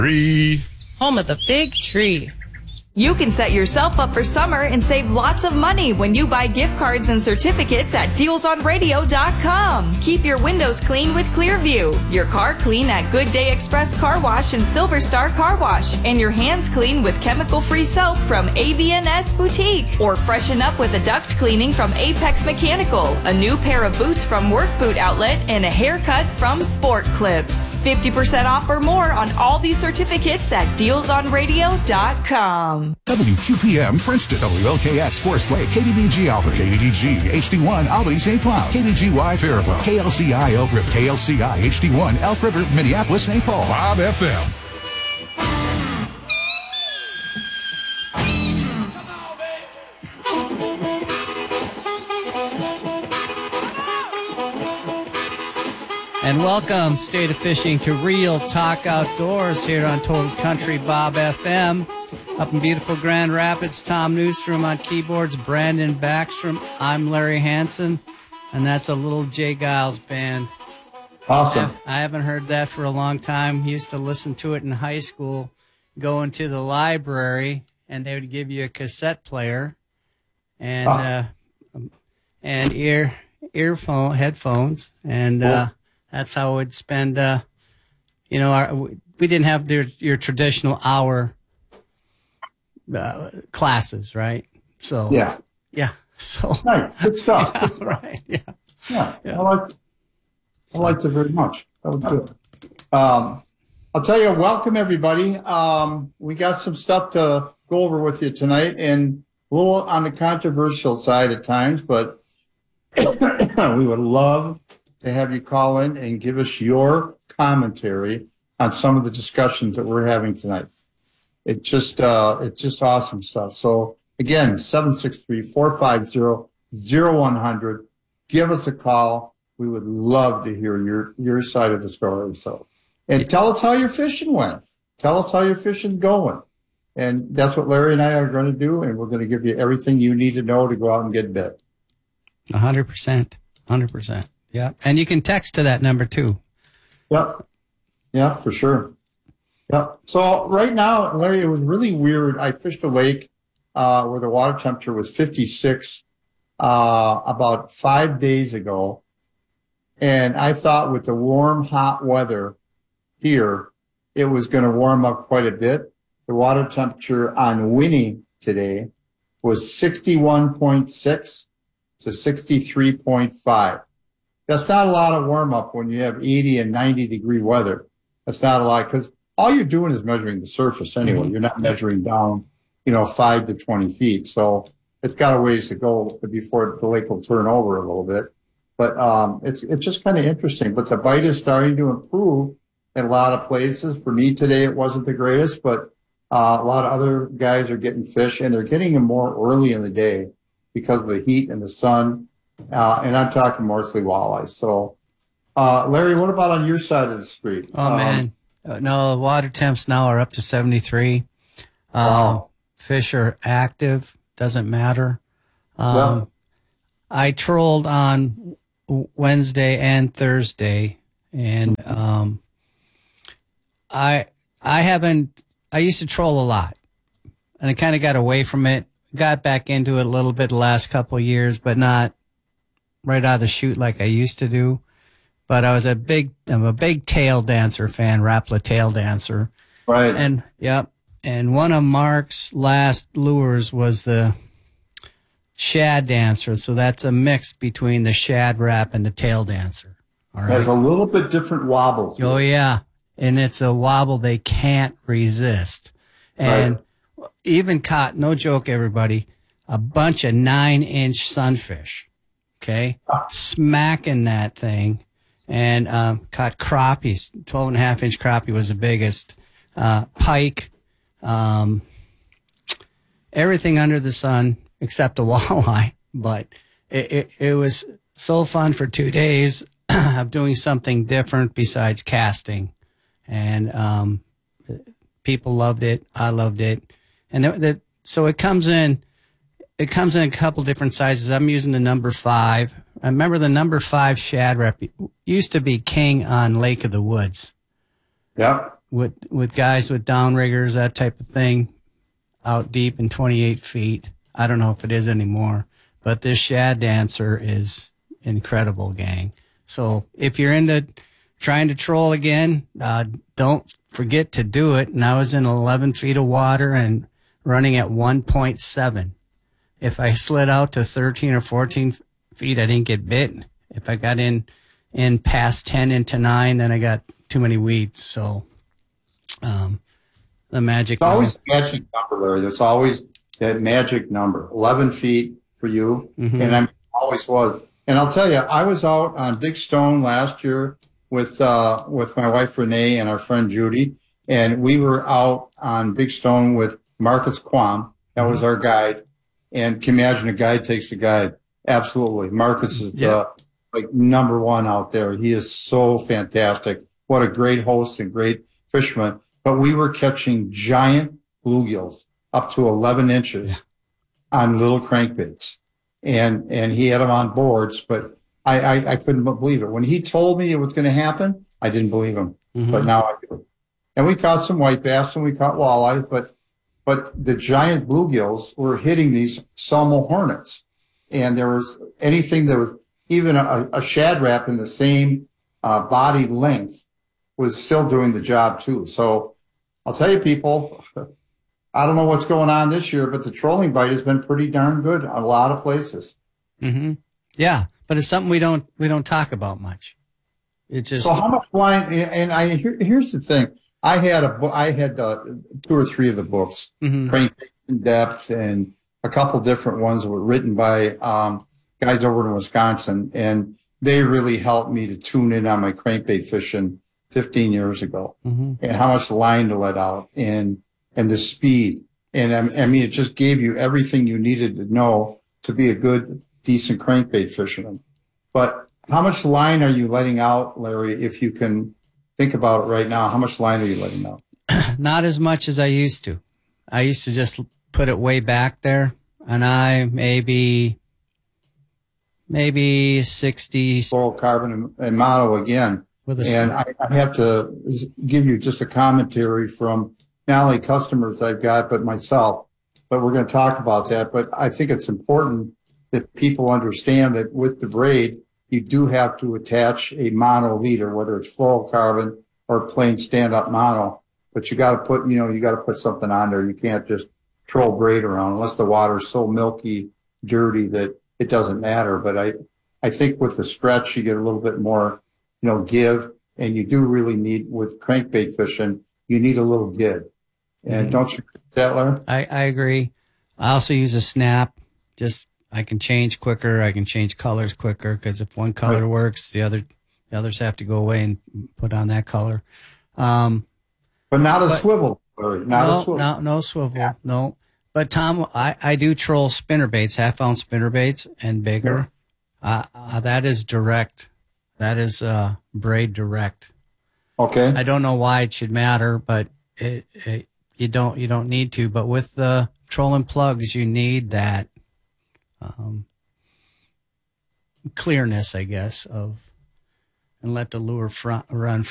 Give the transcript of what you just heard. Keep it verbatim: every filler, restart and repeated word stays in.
Tree. Home of the big tree. You can set yourself up for summer and save lots of money when you buy gift cards and certificates at deals on radio dot com. Keep your windows clean with Clearview, your car clean at Good Day Express Car Wash and Silver Star Car Wash, and your hands clean with chemical-free soap from A V N S Boutique. Or freshen up with a duct cleaning from Apex Mechanical, a new pair of boots from Work Boot Outlet, and a haircut from Sport Clips. fifty percent off or more on all these certificates at deals on radio dot com. W Q P M Princeton, W L K X Forest Lake, K D D G Albany, K D D G H D one Albany Saint Cloud, K D G Y Faribault, K L C I Elk River, K L C I H D one Elk River, Minneapolis, Saint Paul, Bob F M. And welcome, State of Fishing, to Real Talk Outdoors here on Total Country Bob F M. Up in beautiful Grand Rapids, Tom Newstrom on keyboards, Brandon Backstrom. I'm Larry Hansen, and that's a Little J. Giles band. Awesome. I, I haven't heard that for a long time. Used to listen to it in high school, going to the library, and they would give you a cassette player and oh. uh, and ear earphone headphones, and uh, that's how we'd spend. Uh, you know, our, we didn't have their, your traditional hour. Uh, classes, right? So yeah, yeah. So right, good stuff. Yeah, good stuff. Right, yeah. yeah, yeah. I liked, I liked it very much. That was good. Um, I'll tell you, welcome everybody. Um, we got some stuff to go over with you tonight, and a little on the controversial side at times, but we would love to have you call in and give us your commentary on some of the discussions that we're having tonight. It just, uh, it's just awesome stuff. So again, seven six three, four five zero, zero one zero zero. Give us a call. We would love to hear your, your side of the story. So, and tell us how your fishing went. Tell us how your fishing's going. And that's what Larry and I are going to do. And we're going to give you everything you need to know to go out and get bit. A hundred percent. A hundred percent. Yeah. And you can text to that number too. Yep. Yeah, for sure. Yeah. So right now, Larry, it was really weird. I fished a lake uh, where the water temperature was fifty-six uh, about five days ago. And I thought with the warm, hot weather here, it was going to warm up quite a bit. The water temperature on Winnie today was sixty-one point six to sixty-three point five. That's not a lot of warm up when you have eighty and ninety degree weather. That's not a lot because all you're doing is measuring the surface anyway. You're not measuring down, you know, five to twenty feet. So it's got a ways to go before the lake will turn over a little bit. But um, it's it's just kind of interesting. But the bite is starting to improve in a lot of places. For me today, it wasn't the greatest, but uh, a lot of other guys are getting fish, and they're getting them more early in the day because of the heat and the sun. Uh, and I'm talking mostly walleyes. So, uh, Larry, what about on your side of the street? Oh, um, man. No, water temps now are up to seventy-three. Um, wow. Fish are active. Doesn't matter. Um, yeah. I trolled on Wednesday and Thursday, and um, I I haven't. I used to troll a lot, and I kind of got away from it. Got back into it a little bit the last couple of years, but not right out of the chute like I used to do. But I was a big, I'm a big tail dancer fan, Rapala tail dancer. Right. And, yep. And one of Mark's last lures was the shad dancer. So that's a mix between the shad rap and the tail dancer. All right. There's a little bit different wobble. Oh, yeah. And it's a wobble they can't resist. And right. even caught, no joke, everybody, a bunch of nine inch sunfish. Okay. Ah. Smacking that thing. And um, caught crappies. twelve and a half inch crappie was the biggest. Uh, pike, um, everything under the sun except a walleye. But it, it, it was so fun for two days of doing something different besides casting. And um, people loved it. I loved it. And th- th- so it comes in, it comes in a couple different sizes. I'm using the number five. I remember the number five shad rep used to be king on Lake of the Woods. Yeah. with with guys with downriggers, that type of thing, out deep in twenty-eight feet. I don't know if it is anymore, but this Shad Dancer is incredible, gang. So if you're into trying to troll again, uh, don't forget to do it. And I was in eleven feet of water and running at one point seven. If I slid out to thirteen or fourteen feet, I didn't get bit. If I got in, in past ten into nine, then I got too many weeds. So, um, the magic. It's always a magic number, Larry. There's always that magic number, eleven feet for you. Mm-hmm. And I always was. And I'll tell you, I was out on Big Stone last year with, uh, with my wife Renee and our friend Judy. And we were out on Big Stone with Marcus Quam. That was our guide. And can you imagine a guide takes a guide? Absolutely. Marcus is, yeah. uh, like number one out there. He is so fantastic. What a great host and great fisherman. But we were catching giant bluegills up to eleven inches yeah. on little crankbaits. And, and he had them on boards, but I, I, I couldn't believe it. When he told me it was going to happen, I didn't believe him, mm-hmm. but now I do. And we caught some white bass and we caught walleyes, but, but the giant bluegills were hitting these Selmo hornets. And there was anything that was even a, a shad wrap in the same uh, body length was still doing the job too. So I'll tell you, people, I don't know what's going on this year, but the trolling bite has been pretty darn good a lot of places. Mm-hmm. Yeah, but it's something we don't we don't talk about much. It just so how much line? And I here, here's the thing: I had a I had uh, two or three of the books, mm-hmm. Crankbaits in Depth, and a couple different ones were written by um, guys over in Wisconsin, and they really helped me to tune in on my crankbait fishing fifteen years ago, mm-hmm. and how much line to let out, and and the speed. And I mean, it just gave you everything you needed to know to be a good, decent crankbait fisherman. But how much line are you letting out, Larry, if you can think about it right now? How much line are you letting out? Not as much as I used to. I used to just put it way back there, and I maybe, maybe sixty. Fluorocarbon and mono again. With a and I, I have to give you just a commentary from not only customers I've got, but myself. But we're going to talk about that. But I think it's important that people understand that with the braid, you do have to attach a mono leader, whether it's fluorocarbon or plain stand-up mono. But you got to put, you know, you got to put something on there. You can't just troll braid around unless the water's so milky, dirty that it doesn't matter. But I, I think with the stretch, you get a little bit more, you know, give, and you do really need, with crankbait fishing, you need a little give. And mm-hmm. don't you, Settler? I, I agree. I also use a snap. Just, I can change quicker. I can change colors quicker, because if one color right. works, the other, the others have to go away and put on that color. Um, but not a but, swivel. Not no, a swivel. No, no swivel. Yeah. No. But Tom, I, I do troll spinner baits, half ounce spinner baits and bigger. Yeah. Uh, uh, that is direct. That is uh, braid direct. Okay. I don't know why it should matter, but it, it you don't you don't need to. But with the trolling plugs, you need that um, clearness, I guess, of and let the lure front run